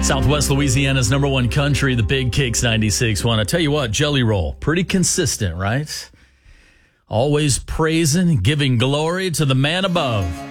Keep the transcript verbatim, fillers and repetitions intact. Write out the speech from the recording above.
Southwest Louisiana's number one country, the Big Kicks ninety-six one. I tell you what, Jelly Roll, pretty consistent, right? Always praising, giving glory to the man above.